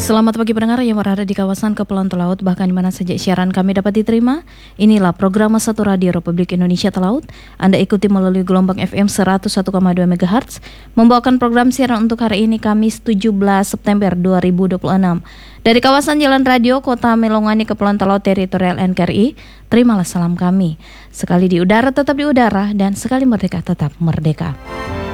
Selamat pagi pendengar yang berada di kawasan Kepulauan Talaut, bahkan di mana saja siaran kami dapat diterima. Inilah program Satu Radio Republik Indonesia Talaut. Anda ikuti melalui gelombang FM 101,2 MHz, membawakan program siaran untuk hari ini Kamis 17 September 2026. Dari kawasan Jalan Radio Kota Melongani Kepulauan Talaut Teritorial NKRI, terimalah salam kami. Sekali di udara tetap di udara, dan sekali merdeka tetap merdeka.